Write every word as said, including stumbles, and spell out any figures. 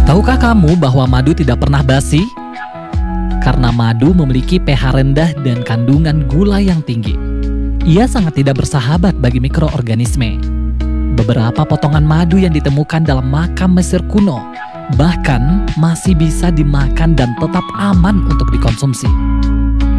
Tahukah kamu bahwa madu tidak pernah basi? Karena madu memiliki pH rendah dan kandungan gula yang tinggi. Ia sangat tidak bersahabat bagi mikroorganisme. Beberapa potongan madu yang ditemukan dalam makam Mesir kuno bahkan masih bisa dimakan dan tetap aman untuk dikonsumsi.